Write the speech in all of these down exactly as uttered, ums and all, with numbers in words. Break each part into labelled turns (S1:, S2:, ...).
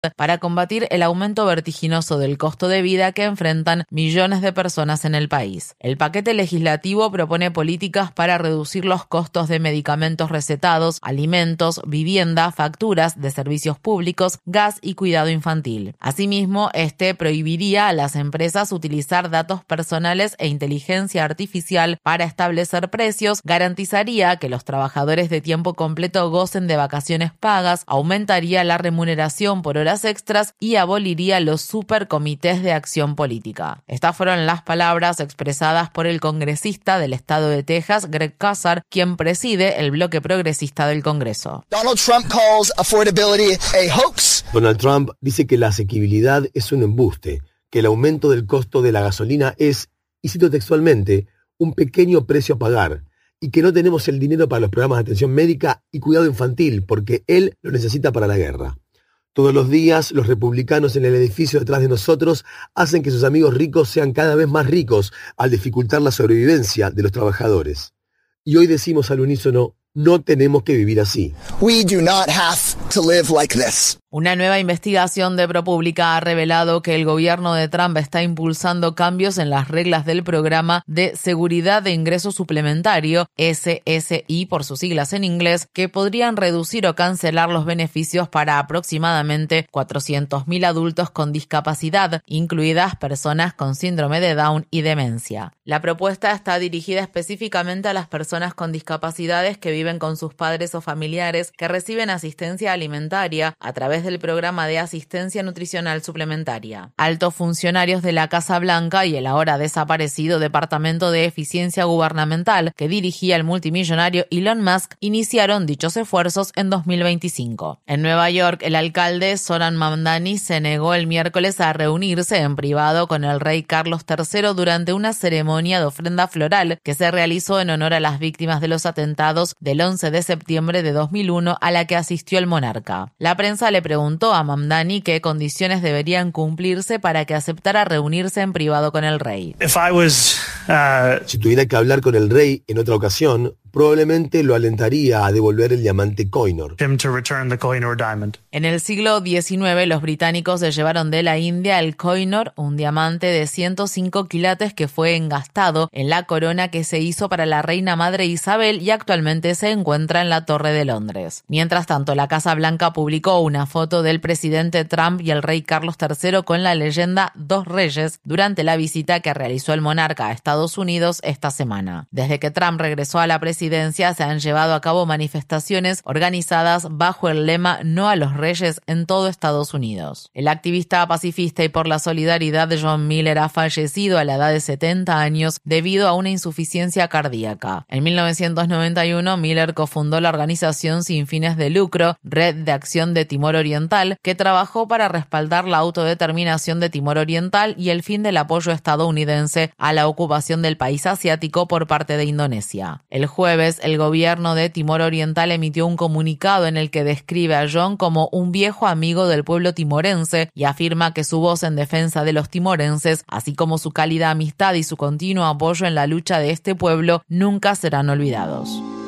S1: para combatir el aumento vertiginoso del costo de vida que enfrentan millones de personas en el país. El paquete legislativo propone políticas para reducir los costos de medicamentos recetados, alimentos, vivienda, facturas de servicios públicos, gas y cuidado infantil. Asimismo, este prohibiría a las empresas utilizar datos personales e inteligencia artificial para establecer precios, garantizaría que los trabajadores de tiempo completo gocen de vacaciones pagas, aumentaría la remuneración por horas extras y aboliría los supercomités de acción política. Estas fueron las palabras expresadas por el congresista del estado de Texas, Greg Casar, quien preside el bloque progresista del Congreso.
S2: Donald Trump calls affordability a hoax.
S3: Donald Trump dice que la asequibilidad es un embuste, que el aumento del costo de la gasolina es, y cito textualmente, un pequeño precio a pagar, y que no tenemos el dinero para los programas de atención médica y cuidado infantil porque él lo necesita para la guerra. Todos los días, los republicanos en el edificio detrás de nosotros hacen que sus amigos ricos sean cada vez más ricos al dificultar la sobrevivencia de los trabajadores. Y hoy decimos al unísono, no tenemos que vivir así.
S2: We do not have to live like this.
S1: Una nueva investigación de ProPublica ha revelado que el gobierno de Trump está impulsando cambios en las reglas del programa de Seguridad de Ingreso Suplementario, S S I por sus siglas en inglés, que podrían reducir o cancelar los beneficios para aproximadamente cuatrocientos mil adultos con discapacidad, incluidas personas con síndrome de Down y demencia. La propuesta está dirigida específicamente a las personas con discapacidades que viven con sus padres o familiares que reciben asistencia alimentaria a través del programa de asistencia nutricional suplementaria. Altos funcionarios de la Casa Blanca y el ahora desaparecido Departamento de Eficiencia Gubernamental que dirigía el multimillonario Elon Musk iniciaron dichos esfuerzos en dos mil veinticinco. En Nueva York, el alcalde Zohran Mamdani se negó el miércoles a reunirse en privado con el rey Carlos tercero durante una ceremonia de ofrenda floral que se realizó en honor a las víctimas de los atentados del once de septiembre de dos mil uno a la que asistió el monarca. La prensa le preguntó a Mamdani qué condiciones deberían cumplirse para que aceptara reunirse en privado con el rey.
S4: If I was, uh...
S3: Si tuviera que hablar con el rey en otra ocasión, probablemente lo alentaría a devolver el diamante Koh-i-Noor.
S4: him to return the Koh-i-Noor diamond.
S1: En el siglo diecinueve, los británicos se llevaron de la India el Koh-i-Noor, un diamante de ciento cinco quilates que fue engastado en la corona que se hizo para la reina madre Isabel y actualmente se encuentra en la Torre de Londres. Mientras tanto, la Casa Blanca publicó una foto del presidente Trump y el rey Carlos tercero con la leyenda Dos Reyes durante la visita que realizó el monarca a Estados Unidos esta semana. Desde que Trump regresó a la presidencia, se han llevado a cabo manifestaciones organizadas bajo el lema No a los Reyes en todo Estados Unidos. El activista pacifista y por la solidaridad de John Miller ha fallecido a la edad de setenta años debido a una insuficiencia cardíaca. En mil novecientos noventa y uno, Miller cofundó la organización sin fines de lucro Red de Acción de Timor Oriental, que trabajó para respaldar la autodeterminación de Timor Oriental y el fin del apoyo estadounidense a la ocupación del país asiático por parte de Indonesia. El jueves, el gobierno de Timor Oriental emitió un comunicado en el que describe a John como un viejo amigo del pueblo timorense y afirma que su voz en defensa de los timorenses, así como su cálida amistad y su continuo apoyo en la lucha de este pueblo, nunca serán olvidados.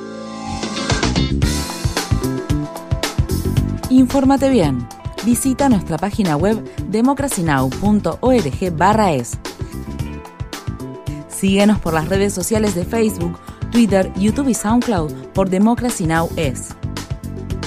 S5: Infórmate bien. Visita nuestra página web democracy now punto org barra es. Síguenos por las redes sociales de Facebook, Twitter, YouTube y SoundCloud por Democracy Now! Es.